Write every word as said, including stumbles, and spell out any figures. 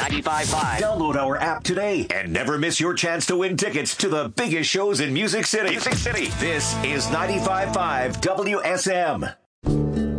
ninety-five point five. Download our app today and never miss your chance to win tickets to the biggest shows in Music City. Music City. This is ninety-five point five W S M.